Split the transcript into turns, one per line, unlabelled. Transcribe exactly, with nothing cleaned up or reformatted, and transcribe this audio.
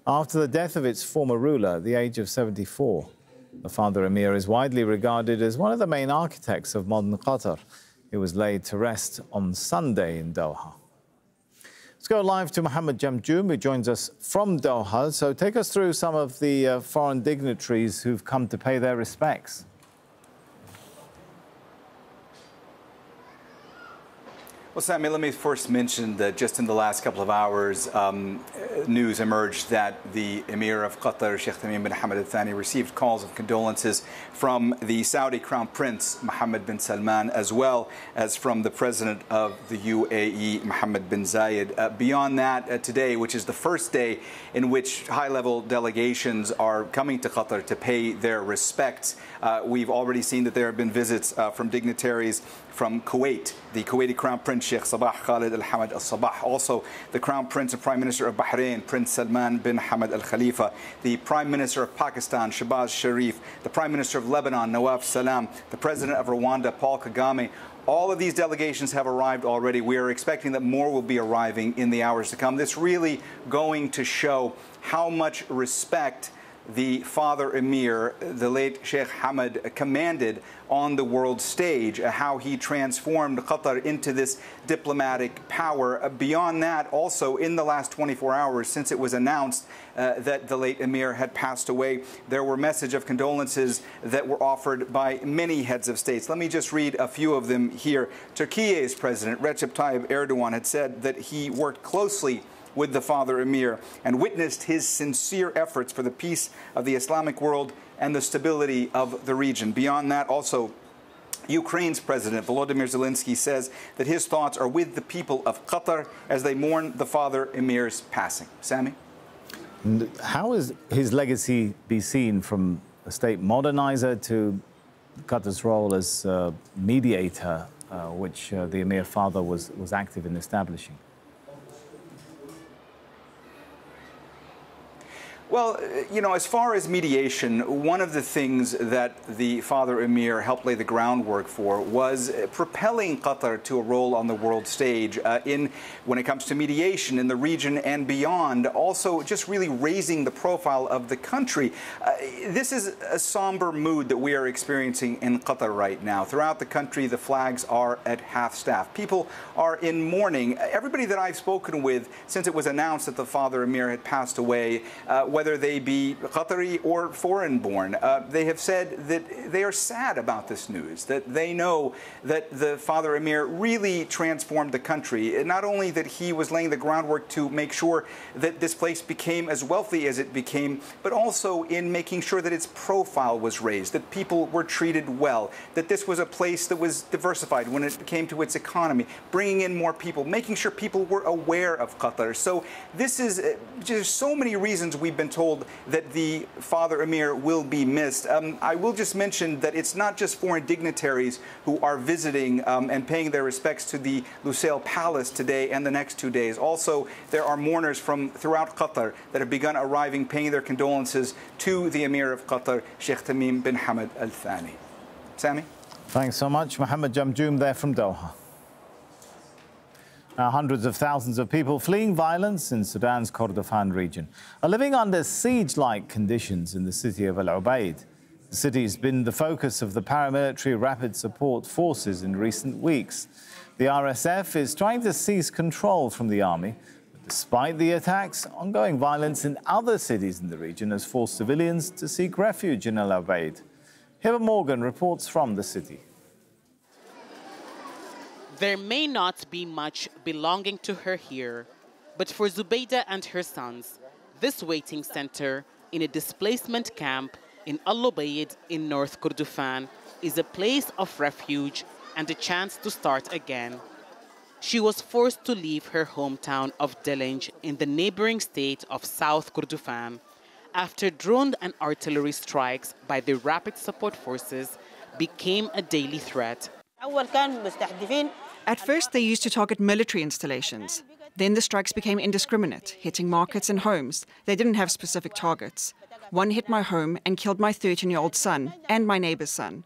after the death of its former ruler at the age of seventy-four. The father emir is widely regarded as one of the main architects of modern Qatar. He was laid to rest on Sunday in Doha. Let's go live to Mohammed Jamjoom, who joins us from Doha. So take us through some of the uh, foreign dignitaries who've come to pay their respects.
Well, Sammy, let me first mention that just in the last couple of hours, um, news emerged that the Emir of Qatar, Sheikh Tamim bin Hamad Al Thani, received calls of condolences from the Saudi Crown Prince, Mohammed bin Salman, as well as from the President of the U A E, Mohammed bin Zayed. Uh, beyond that, uh, today, which is the first day in which high-level delegations are coming to Qatar to pay their respects, uh, we've already seen that there have been visits uh, from dignitaries from Kuwait, the Kuwaiti Crown Prince Sheikh Sabah Khalid Al Hamad Al Sabah, also the Crown Prince and Prime Minister of Bahrain, Prince Salman bin Hamad Al Khalifa, the Prime Minister of Pakistan, Shehbaz Sharif, the Prime Minister of Lebanon, Nawaf Salam, the President of Rwanda, Paul Kagame. All of these delegations have arrived already. We are expecting that more will be arriving in the hours to come. This really going to show how much respect the father emir, the late Sheikh Hamad, commanded on the world stage, uh, how he transformed Qatar into this diplomatic power. Uh, beyond that, also in the last twenty-four hours, since it was announced uh, that the late emir had passed away, there were messages of condolences that were offered by many heads of states. Let me just read a few of them here. Turkey's president, Recep Tayyip Erdogan, had said that he worked closely with the father emir and witnessed his sincere efforts for the peace of the Islamic world and the stability of the region. Beyond that, also, Ukraine's president, Volodymyr Zelensky, says that his thoughts are with the people of Qatar as they mourn the father emir's passing. Sammy?
And how is his legacy be seen from a state modernizer to Qatar's role as uh, mediator, uh, which uh, the emir father was, was active in establishing?
Well, you know, as far as mediation, one of the things that the father emir helped lay the groundwork for was propelling Qatar to a role on the world stage uh, in when it comes to mediation in the region and beyond, also just really raising the profile of the country. Uh, this is a somber mood that we are experiencing in Qatar right now. Throughout the country, the flags are at half-staff. People are in mourning. Everybody that I've spoken with since it was announced that the father emir had passed away, uh, whether they be Qatari or foreign-born, uh, they have said that they are sad about this news, that they know that the father emir really transformed the country. Not only that he was laying the groundwork to make sure that this place became as wealthy as it became, but also in making sure that its profile was raised, that people were treated well, that this was a place that was diversified when it came to its economy, bringing in more people, making sure people were aware of Qatar. So this is uh, just so many reasons we've been told that the father emir will be missed. Um, I will just mention that it's not just foreign dignitaries who are visiting um, and paying their respects to the Lusail Palace today and the next two days. Also, there are mourners from throughout Qatar that have begun arriving, paying their condolences to the emir of Qatar, Sheikh Tamim bin Hamad Al Thani. Sammy?
Thanks so much. Mohammed Jamjoom there from Doha. Now, hundreds of thousands of people fleeing violence in Sudan's Kordofan region are living under siege-like conditions in the city of Al Ubaid. The city has been the focus of the paramilitary rapid support forces in recent weeks. The R S F is trying to seize control from the army. But despite the attacks, ongoing violence in other cities in the region has forced civilians to seek refuge in Al Ubaid. Hiba Morgan reports from the city.
There may not be much belonging to her here, but for Zubaydah and her sons, this waiting center in a displacement camp in Al Ubaid in North Kordofan is a place of refuge and a chance to start again. She was forced to leave her hometown of Delenj in the neighboring state of South Kordofan after drone and artillery strikes by the rapid support forces became a daily threat.
At first, they used to target military installations. Then the strikes became indiscriminate, hitting markets and homes. They didn't have specific targets. One hit my home and killed my thirteen-year-old son and my neighbor's son.